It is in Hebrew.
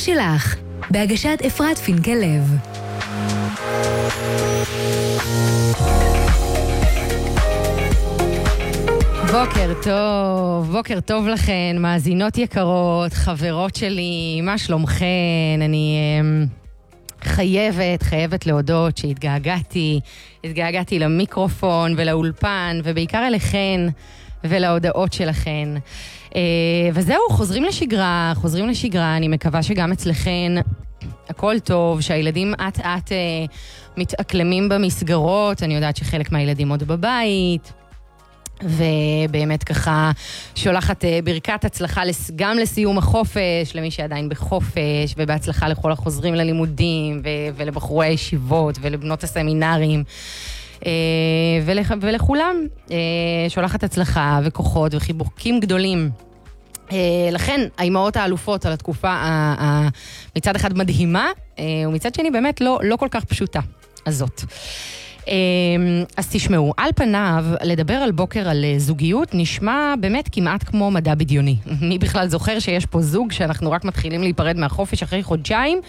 שלך, בהגשת אפרת פינקלב. בוקר טוב לכן, מאזינות יקרות, חברות שלי, מה שלומכן? אני חייבת להודות שהתגעגעתי למיקרופון ולאולפן, ובעיקר אליכן ולהודעות שלכן. וזהו, חוזרים לשגרה, אני מקווה שגם אצלכן הכל טוב, שהילדים אט מתאקלמים במסגרות, אני יודעת שחלק מהילדים עוד בבית, ובאמת ככה שולחת ברכת הצלחה גם לסיום החופש, למי שעדיין בחופש, ובהצלחה לכל החוזרים ללימודים, ולבחורי הישיבות, ולבנות הסמינרים, ולכולם שולחת הצלחה וכוחות וחיבוקים גדולים. לכן, האימהות האלופות על התקופה מצד אחד מדהימה, ומצד שני באמת לא כל כך פשוטה הזאת. אז תשמעו, על פניו לדבר על בוקר על זוגיות נשמע באמת כמעט כמו מדע בדיוני. מי בכלל זוכר שיש פה זוג שאנחנו רק מתחילים להיפרד מהחופש אחרי חודשיים,